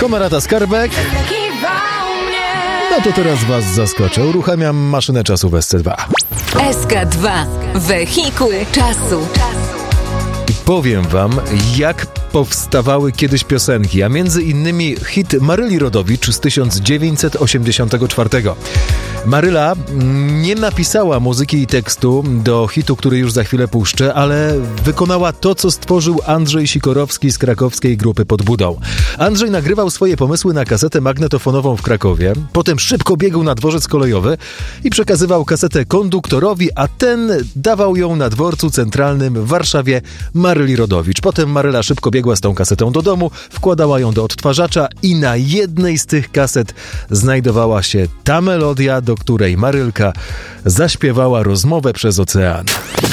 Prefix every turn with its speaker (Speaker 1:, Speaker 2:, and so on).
Speaker 1: Homerata Skarbek. No to teraz was zaskoczę. Uruchamiam maszynę czasu w SC2.
Speaker 2: SK2. Wehikuł czasu.
Speaker 1: I powiem wam, jak powstawały kiedyś piosenki, a między innymi hit Maryli Rodowicz z 1984. Maryla nie napisała muzyki i tekstu do hitu, który już za chwilę puszczę, ale wykonała to, co stworzył Andrzej Sikorowski z krakowskiej grupy Pod Budą. Andrzej nagrywał swoje pomysły na kasetę magnetofonową w Krakowie, potem szybko biegł na dworzec kolejowy i przekazywał kasetę konduktorowi, a ten dawał ją na dworcu centralnym w Warszawie Maryli Rodowicz. Potem Maryla szybko biegła z tą kasetą do domu, wkładała ją do odtwarzacza i na jednej z tych kaset znajdowała się ta melodia, do której Marylka zaśpiewała Rozmowę przez ocean.